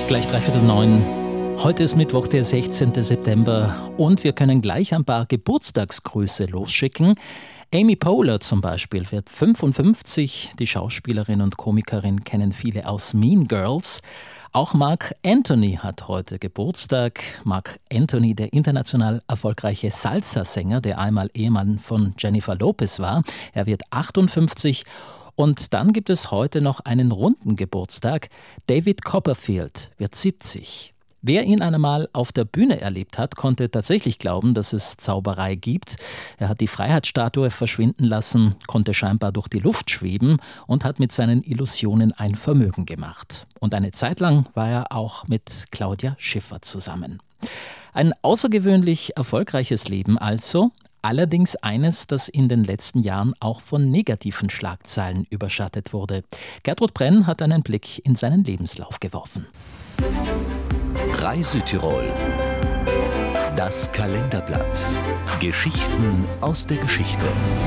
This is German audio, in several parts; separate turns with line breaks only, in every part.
Gleich 8:45. Heute ist Mittwoch, der 16. September und wir können gleich ein paar Geburtstagsgrüße losschicken. Amy Poehler zum Beispiel wird 55. Die Schauspielerin und Komikerin kennen viele aus Mean Girls. Auch Marc Anthony hat heute Geburtstag. Marc Anthony, der international erfolgreiche Salsa-Sänger, der einmal Ehemann von Jennifer Lopez war. Er wird 58. Und dann gibt es heute noch einen runden Geburtstag. David Copperfield wird 70. Wer ihn einmal auf der Bühne erlebt hat, konnte tatsächlich glauben, dass es Zauberei gibt. Er hat die Freiheitsstatue verschwinden lassen, konnte scheinbar durch die Luft schweben und hat mit seinen Illusionen ein Vermögen gemacht. Und eine Zeit lang war er auch mit Claudia Schiffer zusammen. Ein außergewöhnlich erfolgreiches Leben also. Allerdings eines, das in den letzten Jahren auch von negativen Schlagzeilen überschattet wurde. Gertrud Brenn hat einen Blick in seinen Lebenslauf geworfen.
Reise-Tirol. Das Kalenderblatt. Geschichten aus der Geschichte.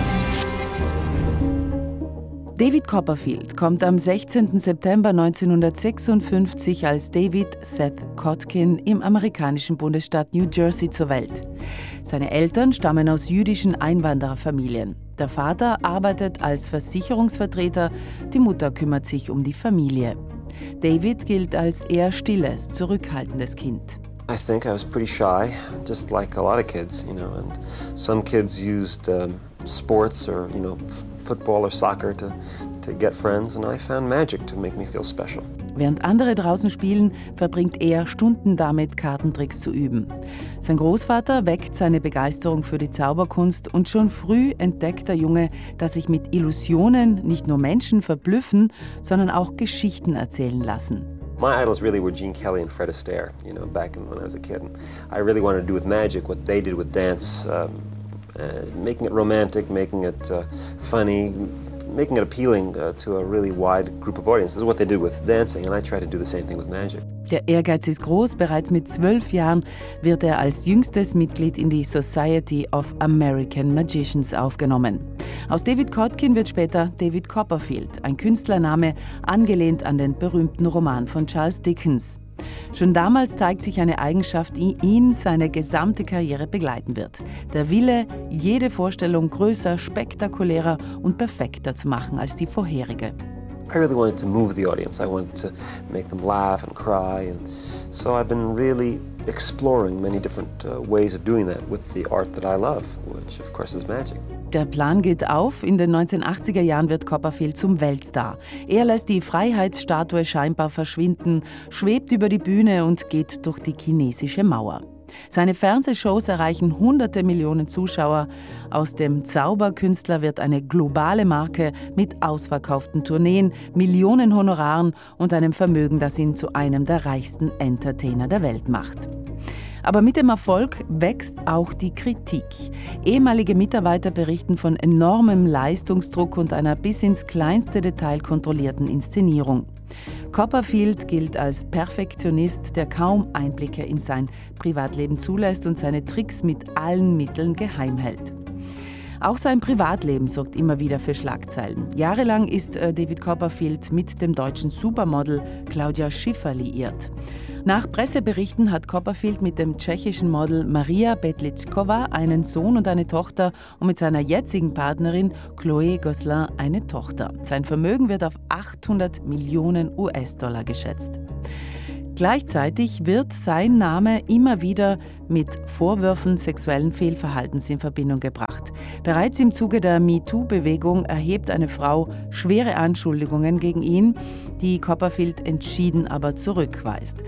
David Copperfield kommt am 16. September 1956 als David Seth Kotkin im amerikanischen Bundesstaat New Jersey zur Welt. Seine Eltern stammen aus jüdischen Einwandererfamilien. Der Vater arbeitet als Versicherungsvertreter, die Mutter kümmert sich um die Familie. David gilt als eher stilles, zurückhaltendes Kind.
I think I was pretty shy, just like a lot of kids, and some kids used sports or, football or soccer to get friends, and I found magic to make me feel special.
Während andere draußen spielen, verbringt er Stunden damit, Kartentricks zu üben. Sein Großvater weckt seine Begeisterung für die Zauberkunst und schon früh entdeckt der Junge, dass sich mit Illusionen nicht nur Menschen verblüffen, sondern auch Geschichten erzählen lassen.
My idols really were Gene Kelly and Fred Astaire, back when I was a kid. And I really wanted to do with magic what they did with dance, making it romantic, making it funny, making it appealing to a really wide group of audiences. This is what they did with dancing, and I tried to do the same thing with magic.
Der Ehrgeiz ist groß. Bereits mit 12 Jahren wird er als jüngstes Mitglied in die Society of American Magicians aufgenommen. Aus David Kotkin wird später David Copperfield, ein Künstlername, angelehnt an den berühmten Roman von Charles Dickens. Schon damals zeigt sich eine Eigenschaft, die ihn seine gesamte Karriere begleiten wird. Der Wille, jede Vorstellung größer, spektakulärer und perfekter zu machen als die vorherige.
I really wanted to move the audience. I wanted to make them laugh and cry. And so I've been really exploring many different ways of doing that with the art that I love, which of course is magic.
Der Plan geht auf. In den 1980er Jahren wird Copperfield zum Weltstar. Er lässt die Freiheitsstatue scheinbar verschwinden, schwebt über die Bühne und geht durch die chinesische Mauer. Seine Fernsehshows erreichen hunderte Millionen Zuschauer. Aus dem Zauberkünstler wird eine globale Marke mit ausverkauften Tourneen, Millionen Honoraren und einem Vermögen, das ihn zu einem der reichsten Entertainer der Welt macht. Aber mit dem Erfolg wächst auch die Kritik. Ehemalige Mitarbeiter berichten von enormem Leistungsdruck und einer bis ins kleinste Detail kontrollierten Inszenierung. Copperfield gilt als Perfektionist, der kaum Einblicke in sein Privatleben zulässt und seine Tricks mit allen Mitteln geheim hält. Auch sein Privatleben sorgt immer wieder für Schlagzeilen. Jahrelang ist David Copperfield mit dem deutschen Supermodel Claudia Schiffer liiert. Nach Presseberichten hat Copperfield mit dem tschechischen Model Maria Bedličková einen Sohn und eine Tochter und mit seiner jetzigen Partnerin Chloé Gosselin eine Tochter. Sein Vermögen wird auf 800 Millionen US-Dollar geschätzt. Gleichzeitig wird sein Name immer wieder mit Vorwürfen sexuellen Fehlverhaltens in Verbindung gebracht. Bereits im Zuge der MeToo-Bewegung erhebt eine Frau schwere Anschuldigungen gegen ihn, die Copperfield entschieden aber zurückweist.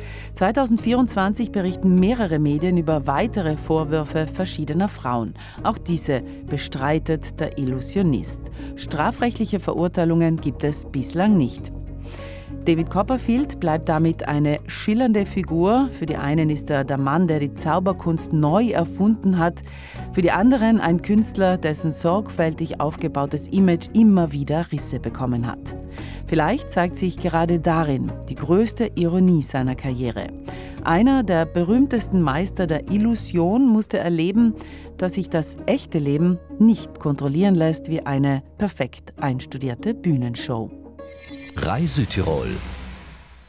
2024 berichten mehrere Medien über weitere Vorwürfe verschiedener Frauen. Auch diese bestreitet der Illusionist. Strafrechtliche Verurteilungen gibt es bislang nicht. David Copperfield bleibt damit eine schillernde Figur. Für die einen ist er der Mann, der die Zauberkunst neu erfunden hat. Für die anderen ein Künstler, dessen sorgfältig aufgebautes Image immer wieder Risse bekommen hat. Vielleicht zeigt sich gerade darin die größte Ironie seiner Karriere. Einer der berühmtesten Meister der Illusion musste erleben, dass sich das echte Leben nicht kontrollieren lässt wie eine perfekt einstudierte Bühnenshow.
Reise-Tirol.